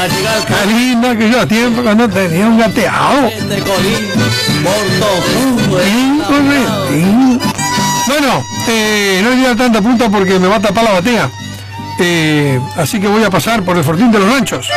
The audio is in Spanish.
Qué linda que yo a tiempo cuando tenía un gateado. Bueno, no voy a dar tanta punta porque me va a tapar la batea. Así que voy a pasar por el Fortín de los Ranchos.